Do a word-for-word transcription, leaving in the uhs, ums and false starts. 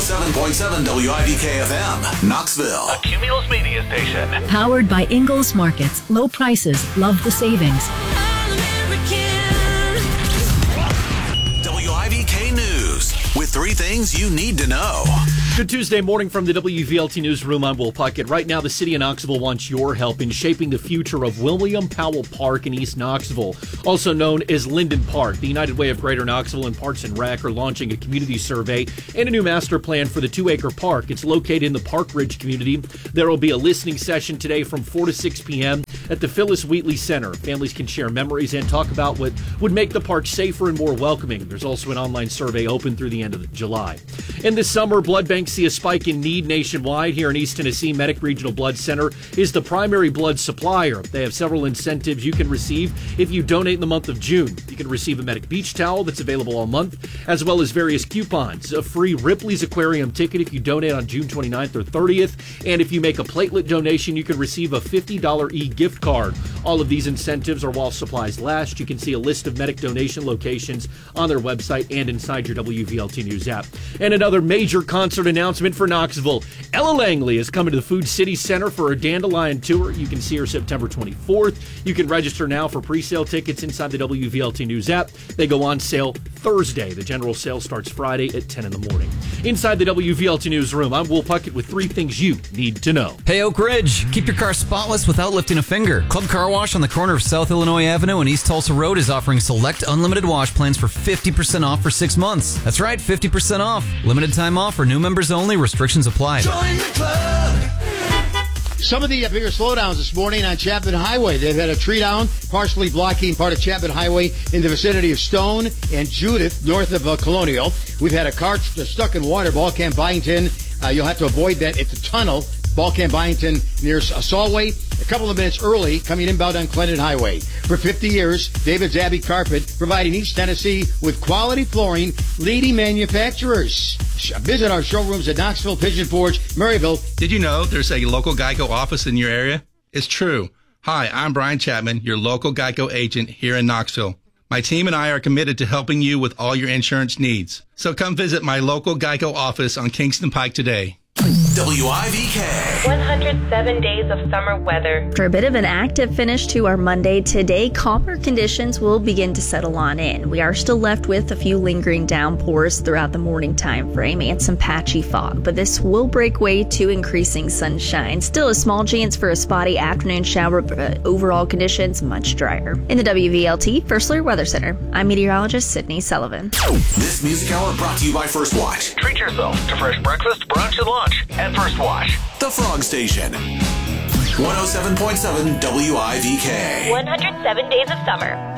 seven point seven W I V K F M, Knoxville. A Cumulus media station. Powered by Ingalls Markets. Low prices. Love the savings. W I V K News with three things you need to know. Good Tuesday morning from the W V L T Newsroom. I'm Will Puckett. Right now, the city of Knoxville wants your help in shaping the future of William Powell Park in East Knoxville, also known as Linden Park. The United Way of Greater Knoxville and Parks and Rec are launching a community survey and a new master plan for the two-acre park. It's located in the Park Ridge community. There will be a listening session today from four to six p.m. at the Phyllis Wheatley Center. Families can share memories and talk about what would make the park safer and more welcoming. There's also an online survey open through the end of July. In this summer, blood banks see a spike in need nationwide. Here in East Tennessee, Medic Regional Blood Center is the primary blood supplier. They have several incentives you can receive if you donate in the month of June. You can receive a Medic beach towel that's available all month, as well as various coupons, a free Ripley's Aquarium ticket if you donate on June twenty-ninth or thirtieth, and if you make a platelet donation, you can receive a fifty dollars e-gift card. All of these incentives are while supplies last. You can see a list of Medic donation locations on their website and inside your W V L T News app. And another major concert announcement for Knoxville. Ella Langley is coming to the Food City Center for a Dandelion tour. You can see her September twenty-fourth. You can register now for pre-sale tickets inside the W V L T News app. They go on sale Thursday. The general sale starts Friday at ten in the morning. Inside the W V L T Newsroom, I'm Will Puckett with three things you need to know. Hey, Oak Ridge, keep your car spotless without lifting a finger. Club Car Wash on the corner of South Illinois Avenue and East Tulsa Road is offering select unlimited wash plans for fifty percent off for six months. That's right, fifty percent off. Limited time offer, new members only, restrictions apply. Join the club. Some of the uh, bigger slowdowns this morning on Chapman Highway. They've had a tree down, partially blocking part of Chapman Highway in the vicinity of Stone and Judith, north of uh, Colonial. We've had a car st- stuck in water, Ball Camp Byington. Uh, you'll have to avoid that. It's a tunnel, Ball Camp Byington near uh, Solway. A couple of minutes early, coming inbound on Clinton Highway. For fifty years, David's Abbey Carpet, providing East Tennessee with quality flooring, leading manufacturers. Visit our showrooms at Knoxville, Pigeon Forge, Maryville. Did you know there's a local Geico office in your area? It's true. Hi, I'm Brian Chapman, your local Geico agent here in Knoxville. My team and I are committed to helping you with all your insurance needs. So come visit my local Geico office on Kingston Pike today. W I V K. one hundred seven days of summer weather. For a bit of an active finish to our Monday, today calmer conditions will begin to settle on in. We are still left with a few lingering downpours throughout the morning time frame and some patchy fog, but this will break way to increasing sunshine. Still a small chance for a spotty afternoon shower, but overall conditions much drier. In the W V L T First Alert Weather Center, I'm meteorologist Sydney Sullivan. This music hour brought to you by First Watch. Treat yourself to fresh breakfast, brunch, and lunch at First Watch. The Frog Station. one oh seven point seven W I V K. one hundred seven days of summer.